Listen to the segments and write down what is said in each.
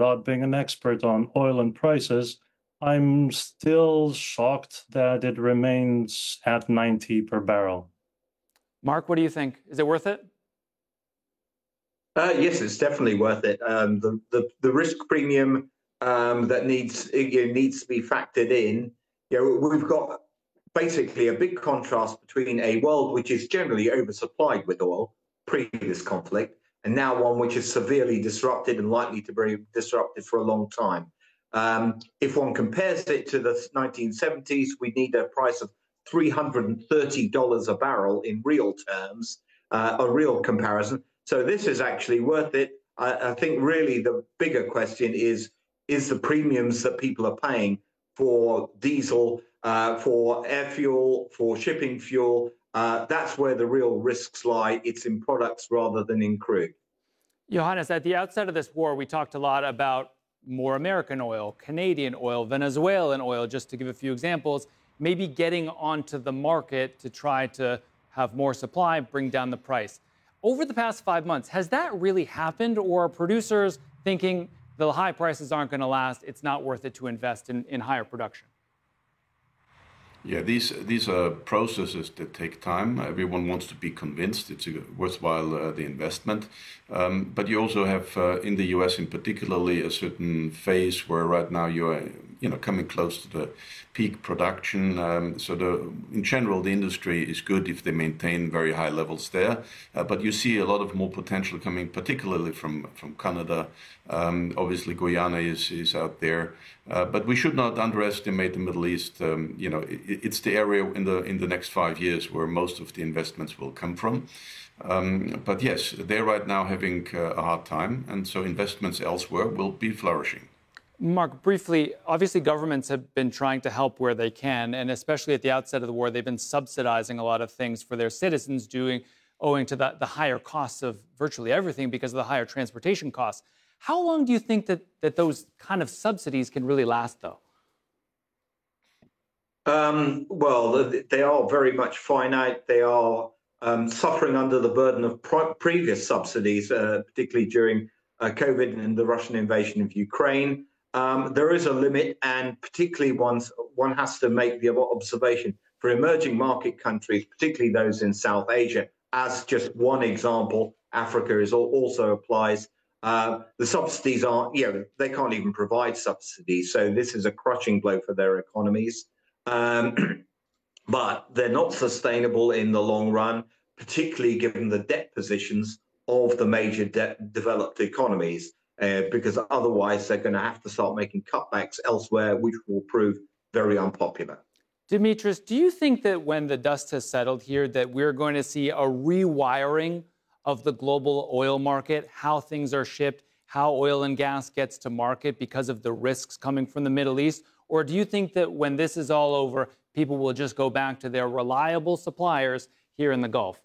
without being an expert on oil and prices, I'm still shocked that it remains at 90 per barrel. Mark, what do you think? Is it worth it? Yes, it's definitely worth it. The risk premium that needs to be factored in. We've got basically a big contrast between a world which is generally oversupplied with oil pre this conflict, and now one which is severely disrupted and likely to be disrupted for a long time. If one compares it to the 1970s, we need a price of $330 a barrel in real terms, a real comparison. So this is actually worth it. I think really the bigger question is the premiums that people are paying for diesel, for air fuel, for shipping fuel. That's where the real risks lie. It's in products rather than in crude. Johannes, at the outset of this war, we talked a lot about more American oil, Canadian oil, Venezuelan oil, just to give a few examples, maybe getting onto the market to try to have more supply, bring down the price. Over the past 5 months, has that really happened, or are producers thinking the high prices aren't going to last, it's not worth it to invest in higher production? Yeah, these are processes that take time. Everyone wants to be convinced it's worthwhile, the investment. But you also have, in the US in particularly, a certain phase where right now you are coming close to the peak production. In general, the industry is good if they maintain very high levels there. But you see a lot of more potential coming, particularly from Canada. Obviously, Guyana is out there. But we should not underestimate the Middle East. It's the area in the next 5 years where most of the investments will come from. But yes, they're right now having a hard time, and so investments elsewhere will be flourishing. Mark, briefly, obviously governments have been trying to help where they can, and especially at the outset of the war, they've been subsidizing a lot of things for their citizens, owing to the higher costs of virtually everything because of the higher transportation costs. How long do you think that those kind of subsidies can really last, though? Well, they are very much finite. They are suffering under the burden of previous subsidies, particularly during COVID and the Russian invasion of Ukraine. There is a limit, and particularly one has to make the observation for emerging market countries, particularly those in South Asia, as just one example. Africa also applies. The subsidies they can't even provide subsidies, so this is a crushing blow for their economies. But they're not sustainable in the long run, particularly given the debt positions of the major developed economies. Because otherwise they're going to have to start making cutbacks elsewhere, which will prove very unpopular. Dimitris, do you think that when the dust has settled here that we're going to see a rewiring of the global oil market, how things are shipped, how oil and gas gets to market because of the risks coming from the Middle East? Or do you think that when this is all over, people will just go back to their reliable suppliers here in the Gulf?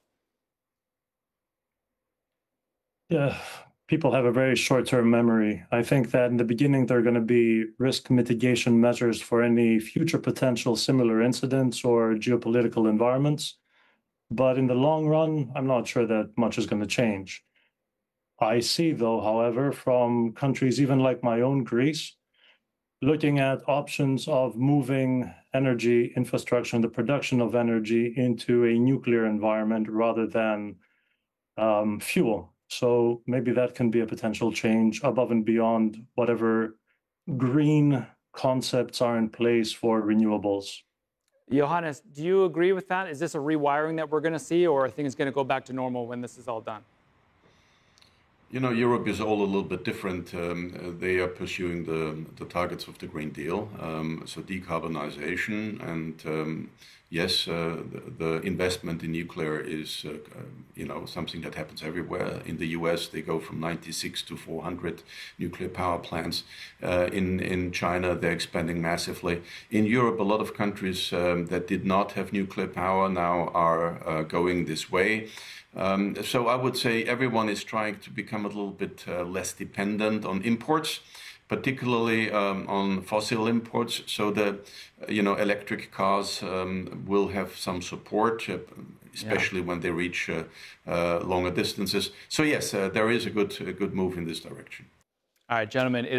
Yeah. People have a very short-term memory. I think that in the beginning, there are going to be risk mitigation measures for any future potential similar incidents or geopolitical environments. But in the long run, I'm not sure that much is going to change. I see, though, however, from countries even like my own Greece, looking at options of moving energy infrastructure and the production of energy into a nuclear environment rather than fuel. So maybe that can be a potential change above and beyond whatever green concepts are in place for renewables. Johannes, do you agree with that? Is this a rewiring that we're going to see, or are things going to go back to normal when this is all done? Europe is all a little bit different. They are pursuing the targets of the Green Deal, so decarbonization, and yes, the investment in nuclear is something that happens everywhere. In the US, they go from 96 to 400 nuclear power plants. In China, they're expanding massively. In Europe, a lot of countries that did not have nuclear power now are going this way. So I would say everyone is trying to become a little bit less dependent on imports, particularly on fossil imports, so that electric cars will have some support, especially when they reach longer distances. So yes, there is a good move in this direction. All right, gentlemen.